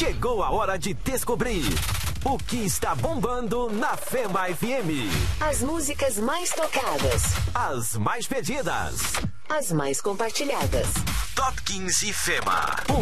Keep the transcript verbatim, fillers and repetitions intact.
Chegou a hora de descobrir o que está bombando na Fema F M. As músicas mais tocadas. As mais pedidas. As mais compartilhadas. Top quinze Fema.